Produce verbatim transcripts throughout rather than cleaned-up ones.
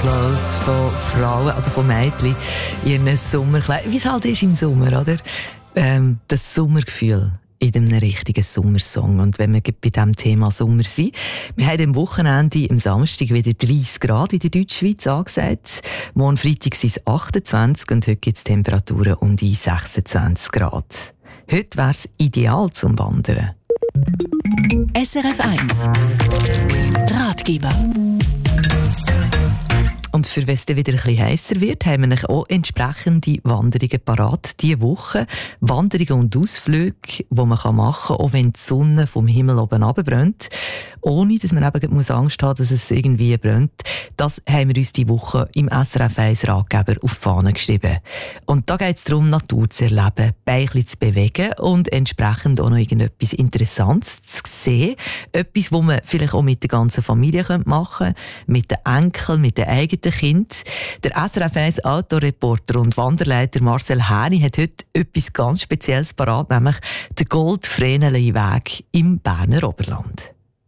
Clothes von Frauen, also von Mädchen, in ihren Sommerkleidern. Wie es halt ist im Sommer, oder? Ähm, das Sommergefühl in einem richtigen Sommersong. Und wenn wir bei diesem Thema Sommer sind, wir haben am Wochenende, am Samstag, wieder dreißig Grad in der Deutschschweiz angesagt. Morgen Freitag sind es achtundzwanzig und heute gibt es Temperaturen um die sechsundzwanzig Grad. Heute wäre es ideal zum Wandern. S R F eins Ratgeber. Und für wenn es dann wieder ein bisschen heißer wird, haben wir auch entsprechende Wanderungen parat diese Woche. Wanderungen und Ausflüge, die man machen kann, auch wenn die Sonne vom Himmel oben runterbrennt. Ohne, dass man eben Angst haben muss, dass es irgendwie brennt. Das haben wir uns diese Woche im S R F eins Ratgeber auf die Fahne geschrieben. Und da geht es darum, Natur zu erleben, Beinchen zu bewegen und entsprechend auch noch irgendetwas Interessantes zu sehen. Etwas, was man vielleicht auch mit der ganzen Familie machen könnte, mit den Enkeln, mit den eigenen Kind. Der S R F eins Autoreporter und Wanderleiter Marcel Häni hat heute etwas ganz Spezielles parat, nämlich den Goldvreneli-Weg im Berner Oberland.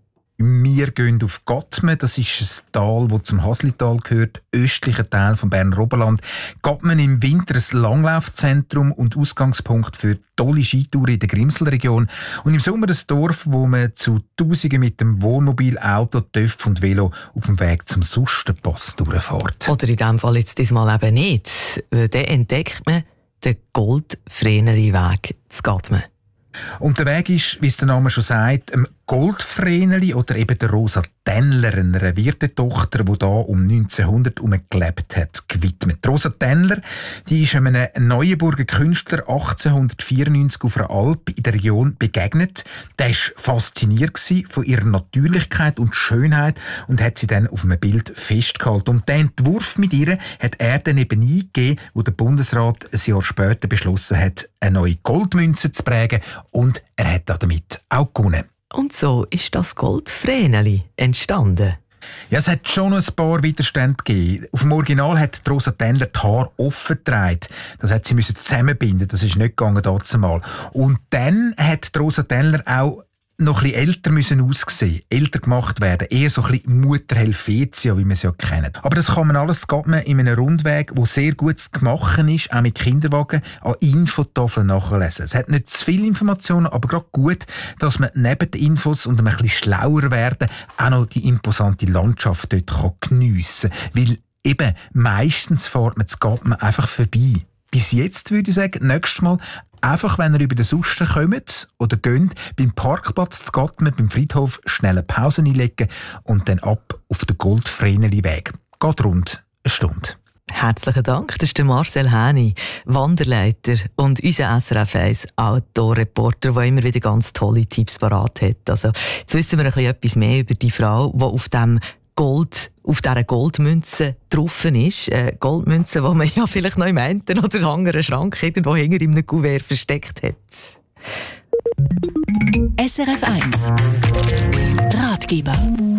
Wir gehen auf Gattmen, das ist ein Tal, das zum Haslital gehört, östlicher Teil vom Berner Oberland. Gattmen im Winter ein Langlaufzentrum und Ausgangspunkt für tolle Skitouren in der Grimselregion. Und im Sommer ein Dorf, wo man zu Tausenden mit dem Wohnmobil, Auto, Töff und Velo auf dem Weg zum Sustenpass durchfährt. Oder in diesem Fall jetzt diesmal eben nicht. Dann entdeckt man den Goldvreneli-Weg zu Gattmen. Und der Weg ist, wie es der Name schon sagt, dem Goldvreneli oder eben der Rosa Tennler, einer Wirtetochter, die da um neunzehnhundert herum gelebt hat, gewidmet. Die Rosa Tennler, die ist einem Neuenburger Künstler achtzehnhundertvierundneunzig auf einer Alp in der Region begegnet. Der war fasziniert von ihrer Natürlichkeit und Schönheit und hat sie dann auf einem Bild festgehalten. Und den Entwurf mit ihr hat er dann eben eingegeben, wo der Bundesrat ein Jahr später beschlossen hat, eine neue Goldmünze zu prägen, und er hat damit auch gewonnen. Und so ist das Goldvreneli entstanden. Ja, es hat schon noch ein paar Widerstände gegeben. Auf dem Original hat die Rosa Tennler die Haare offen getragen. Das hat sie müssen zusammenbinden. Das ist nicht gegangen dazumal. Und dann hat die Rosa Tennler auch noch ein bisschen älter müssen aussehen, älter gemacht werden. Eher so ein bisschen Mutter Helvetia, wie wir sie ja kennen. Aber das kann man alles in einem Rundweg, der sehr gut zu machen ist, auch mit Kinderwagen, an Infotafeln nachlesen. Es hat nicht zu viele Informationen, aber gerade gut, dass man neben den Infos und ein bisschen schlauer werden, auch noch die imposante Landschaft dort kann geniessen kann. Weil eben meistens fährt man zu Gattmen einfach vorbei. Bis jetzt würde ich sagen, nächstes Mal einfach, wenn ihr über den Susten kommt oder geht, beim Parkplatz zu Gattmen, beim Friedhof, schnell eine Pause einlegen und dann ab auf den Goldvreneli-Weg. Geht rund eine Stunde. Herzlichen Dank, das ist der Marcel Häni, Wanderleiter und unser S R F eins Autoreporter, der immer wieder ganz tolle Tipps parat hat. Also, jetzt wissen wir ein bisschen etwas mehr über die Frau, die auf dem Gold, auf dieser Goldmünze drauf ist. Äh, Goldmünze, die man ja vielleicht noch im einen oder anderen Schrank irgendwo hinter in einem Kuvert versteckt hat. S R F eins Ratgeber.